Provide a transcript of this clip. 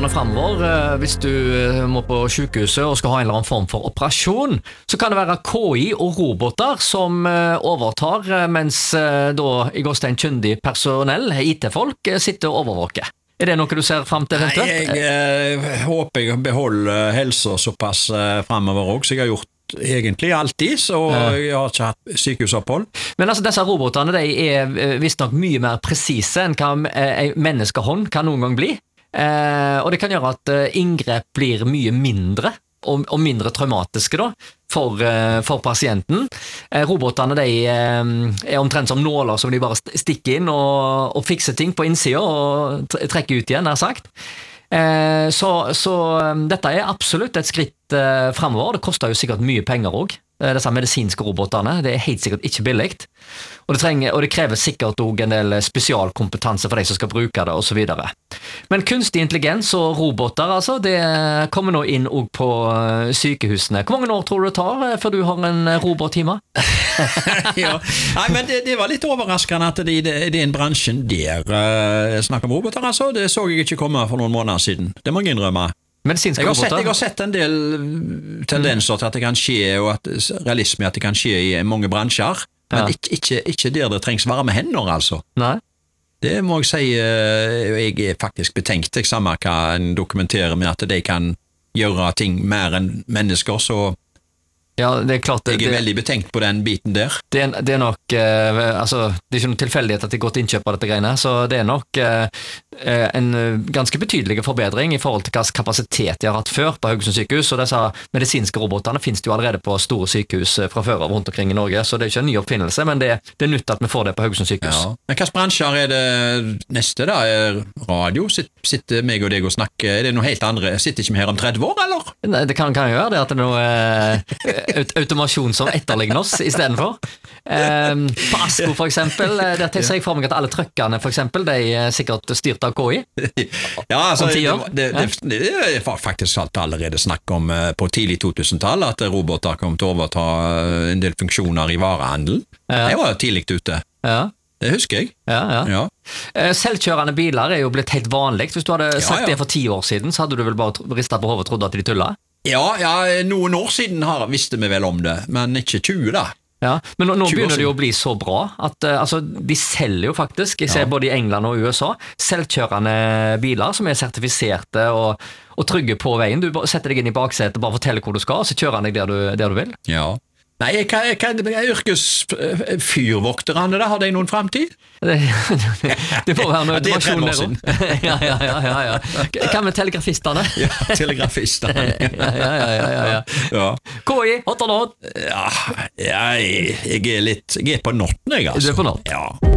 årene fremover, hvis du må på sykehuset og skal ha en eller annen form for operasjon, så kan det være KI og roboter som overtar, mens da i gåstein kyndig personell, IT-folk, sitter og overvåker. Det noe du ser frem til eventuelt? Jeg håper jeg beholder helsa såpass fremover også, så jeg har gjort egentlig alltid, så jeg har ikke hatt sykehusopphold. Men altså, disse robotene, de visst nok mye mer presise enn hva en menneskehånd kan noen gang bli. Og det kan gjøre at inngrep blir mye mindre, og mindre traumatiske da, for pasienten. Robotene, de omtrent som nåler som de bare stikker inn og fikser ting på innsida og trekker ut igjen, nær sagt. Så dette absolutt et skritt fremover. Det koster jo sikkert mye penger også, disse medisinske robotene. Det helt sikkert ikke billig. Og det krever sikkert også en del spesialkompetanse for de som skal bruke det, og så videre. Men kunstig intelligens og roboter, altså, det kommer nå inn også på sykehusene. Hvor mange år tror du det tar før du har en robottime? Ja. Nei, men det var litt overraskende at det er en bransjen der snakker om roboter, altså. Det så jeg ikke komme for noen måneder siden. Det må jeg innrømme. Jeg har sett en del tendenser til at det kan skje, og at realisme at det kan skje i mange bransjer, men ikke der det trengs varme hender, altså. Nei. Det må jeg si, jeg faktisk betenkt, jeg samme hva en dokumenterer med at de kan gjøre ting mer enn mennesker, så ja, det klart, jeg veldig betenkt på den biten der. Det er nok, altså, det ikke noen tilfeldighet at det er godt innkjøp av dette greiene, så det nok en ganske betydelig forbedring i forhold til hva kapasitet de har hatt før på Haugesund sykehus, og disse medisinske robotene finnes jo allerede på store sykehus fra før av rundt omkring i Norge, så det er ikke en ny oppfinnelse, men det er nytt at vi får det på Haugesund sykehus. Ja. Men hvilke bransjer er det neste da? Radio? Sitter meg og deg og snakker? Er det noe helt andre? Sitter ikke vi her om 30 år, eller? Nei, det kan gjøre det at det er noe automasjon som etterligner oss i stedet for. På Asko for eksempel, der ser jeg for meg at alle trøkkene for eksempel, de er sikkert styrt av KI. Ja, altså, det er faktisk alt allerede snakk om på tidlig 2000-tall, at roboter kom til å overta en del funksjoner i varehandel. Det var tidlig ute. Ja. Det husker jeg. Ja. Selvkjørende biler er jo blitt helt vanlig. Hvis du hadde sagt det for 10 år siden, så hadde du vel bare ristet på hovedet og trodd at de tullet? Ja, noen år siden visste vi vel om det, men ikke 20 da. Ja, men nå begynner det jo å bli så bra at altså, de selger jo faktisk, jeg ser både i England og USA, selvkjørende biler som er sertifiserte og trygge på veien. Du setter deg inn i baksetet og bare forteller hvor du skal, og så kjører han deg der du vil. Ja. Nei, yrkesfyrvokterne da, har de noen fremtid? Det får være noe automasjon der også. Ja. Hva med telegrafistene? Ja, telegrafistene. Ja. KI, hot or not? Ja, jeg er på notten, jeg altså. Du er på nott? Ja.